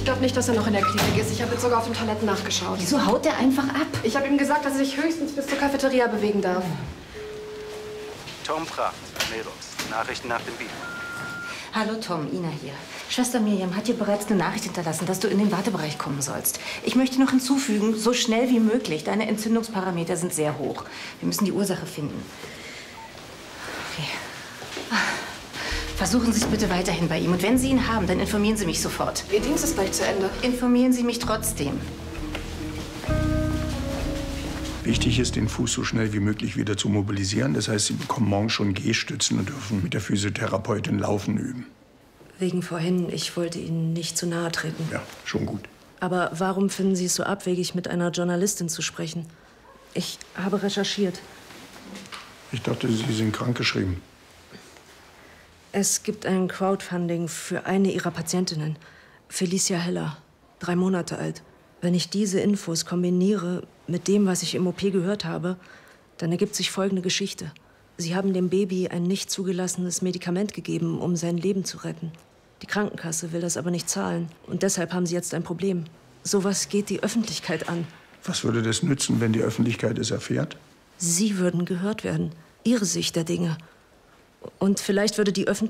glaube nicht, dass er noch in der Klinik ist. Ich habe jetzt sogar auf den Toiletten nachgeschaut. Wieso haut der einfach ab? Ich habe ihm gesagt, dass er sich höchstens bis zur Cafeteria bewegen darf. Tom Pracht, Meros. Nachrichten nach dem Beat. Hallo Tom, Ina hier. Schwester Miriam hat dir bereits eine Nachricht hinterlassen, dass du in den Wartebereich kommen sollst. Ich möchte noch hinzufügen, so schnell wie möglich. Deine Entzündungsparameter sind sehr hoch. Wir müssen die Ursache finden. Okay. Versuchen Sie es bitte weiterhin bei ihm. Und wenn Sie ihn haben, dann informieren Sie mich sofort. Ihr Dienst ist gleich zu Ende. Informieren Sie mich trotzdem. Wichtig ist, den Fuß so schnell wie möglich wieder zu mobilisieren. Das heißt, Sie bekommen morgen schon Gehstützen und dürfen mit der Physiotherapeutin Laufen üben. Wegen vorhin, ich wollte Ihnen nicht zu nahe treten. Ja, schon gut. Aber warum finden Sie es so abwegig, mit einer Journalistin zu sprechen? Ich habe recherchiert. Ich dachte, Sie sind krankgeschrieben. Es gibt ein Crowdfunding für eine Ihrer Patientinnen, Felicia Heller, 3 Monate alt. Wenn ich diese Infos kombiniere mit dem, was ich im OP gehört habe, dann ergibt sich folgende Geschichte. Sie haben dem Baby ein nicht zugelassenes Medikament gegeben, um sein Leben zu retten. Die Krankenkasse will das aber nicht zahlen. Und deshalb haben Sie jetzt ein Problem. Sowas geht die Öffentlichkeit an. Was würde das nützen, wenn die Öffentlichkeit es erfährt? Sie würden gehört werden. Ihre Sicht der Dinge. Und vielleicht würde die Öffentlichkeit